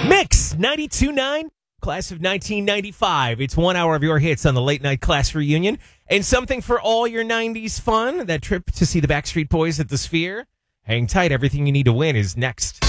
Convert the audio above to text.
Mix 92.9, class of 1995. It's 1 hour of your hits on the late night class reunion. And something for all your 90s fun. That trip to see the Backstreet Boys at the Sphere. Hang tight. Everything you need to win is next.